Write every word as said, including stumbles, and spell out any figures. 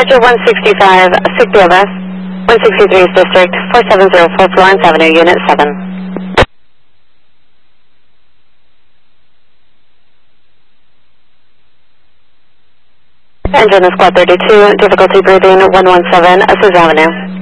Roger, one sixty-five, Sigdova, one sixty-three District, four seven zero four Florence Avenue, Unit seven. Engine is Squad thirty-two, difficulty breathing, one one seven, Azusa Avenue.